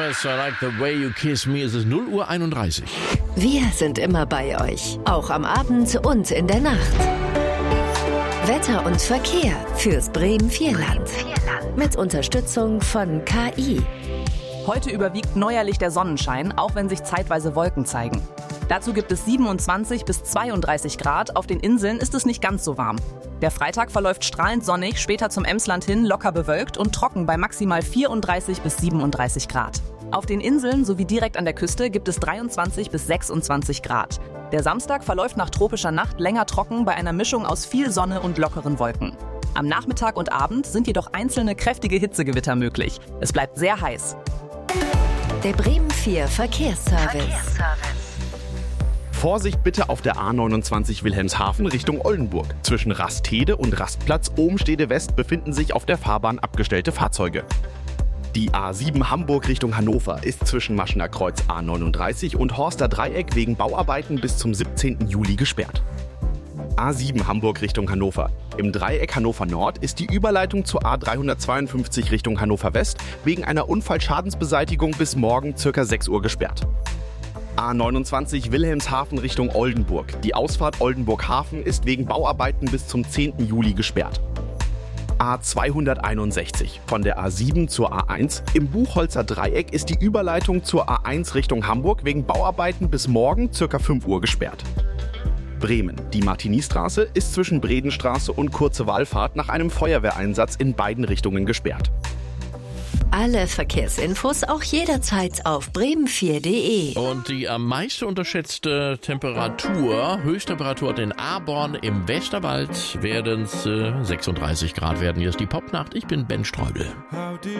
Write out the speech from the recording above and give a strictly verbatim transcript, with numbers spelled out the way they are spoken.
Thomas, I Like the Way You Kiss Me. Es ist null Uhr einunddreißig. Wir sind immer bei euch, auch am Abend und in der Nacht. Wetter und Verkehr fürs Bremen-Vierland. Mit Unterstützung von K I. Heute überwiegt neuerlich der Sonnenschein, auch wenn sich zeitweise Wolken zeigen. Dazu gibt es siebenundzwanzig bis zweiunddreißig Grad. Auf den Inseln ist es nicht ganz so warm. Der Freitag verläuft strahlend sonnig, später zum Emsland hin locker bewölkt und trocken bei maximal vierunddreißig bis siebenunddreißig Grad. Auf den Inseln sowie direkt an der Küste gibt es dreiundzwanzig bis sechsundzwanzig Grad. Der Samstag verläuft nach tropischer Nacht länger trocken bei einer Mischung aus viel Sonne und lockeren Wolken. Am Nachmittag und Abend sind jedoch einzelne kräftige Hitzegewitter möglich. Es bleibt sehr heiß. Der Bremen vier Verkehrsservice. Verkehrsservice. Vorsicht bitte auf der A neunundzwanzig Wilhelmshaven Richtung Oldenburg. Zwischen Rastede und Rastplatz Obenstede West befinden sich auf der Fahrbahn abgestellte Fahrzeuge. Die A sieben Hamburg Richtung Hannover ist zwischen Maschener Kreuz A neununddreißig und Horster Dreieck wegen Bauarbeiten bis zum siebzehnten Juli gesperrt. A sieben Hamburg Richtung Hannover. Im Dreieck Hannover Nord ist die Überleitung zur A dreihundertzweiundfünfzig Richtung Hannover West wegen einer Unfallschadensbeseitigung bis morgen ca. sechs Uhr gesperrt. A neunundzwanzig Wilhelmshaven Richtung Oldenburg. Die Ausfahrt Oldenburg-Hafen ist wegen Bauarbeiten bis zum zehnten Juli gesperrt. A zweihunderteinundsechzig von der A sieben zur A eins. Im Buchholzer Dreieck ist die Überleitung zur A eins Richtung Hamburg wegen Bauarbeiten bis morgen ca. fünf Uhr gesperrt. Bremen. Die Martigny-Straße ist zwischen Bredenstraße und Kurze Wallfahrt nach einem Feuerwehreinsatz in beiden Richtungen gesperrt. Alle Verkehrsinfos auch jederzeit auf bremen vier punkt de. Und die am meisten unterschätzte Temperatur, Höchsttemperatur in Aborn im Westerwald, werden es äh, sechsunddreißig Grad werden. Hier ist die Popnacht. Ich bin Ben Streubel.